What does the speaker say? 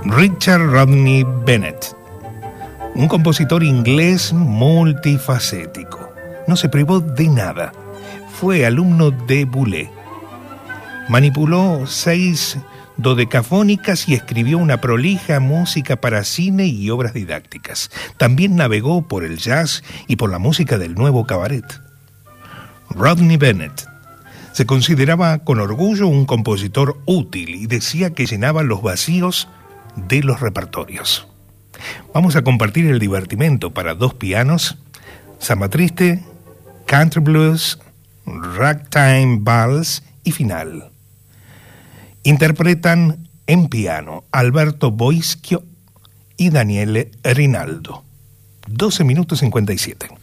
Richard Rodney Bennett, un compositor inglés multifacético. No se privó de nada. Fue alumno de Boulez. Manipuló 6 dodecafónicas y escribió una prolija música para cine y obras didácticas. También navegó por el jazz y por la música del nuevo cabaret. Rodney Bennett se consideraba con orgullo un compositor útil y decía que llenaba los vacíos de los repertorios. Vamos a compartir el divertimento para 2 pianos, samba triste, country blues, ragtime vals y final. Interpretan en piano Alberto Boischio y Daniele Rinaldo. 12 minutos 57.